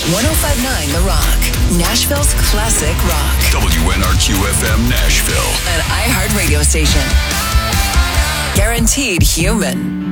105.9 The Rock, Nashville's classic rock. WNRQ-FM Nashville. An iHeart radio station. Guaranteed human.